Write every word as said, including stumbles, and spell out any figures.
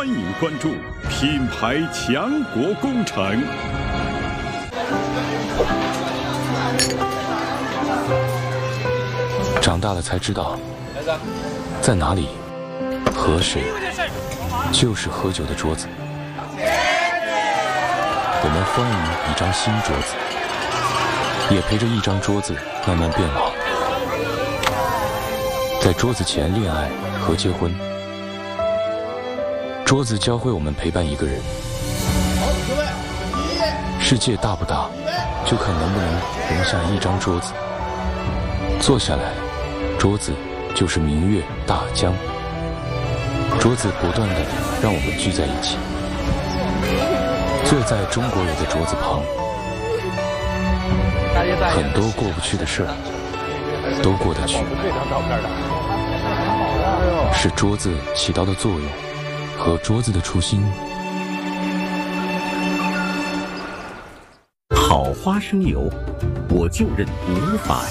欢迎关注品牌强国工程。 长大了才知道，在哪里和谁就是喝酒的桌子。我们欢迎一张新桌子，也陪着一张桌子慢慢变老。在桌子前恋爱和结婚，桌子教会我们陪伴一个人。世界大不大，就看能不能容下一张桌子。坐下来，桌子就是明月大江。桌子不断的让我们聚在一起，坐在中国人的桌子旁，很多过不去的事儿都过得去。是桌子起到的作用和桌子的初心。 好花生油，我就认无法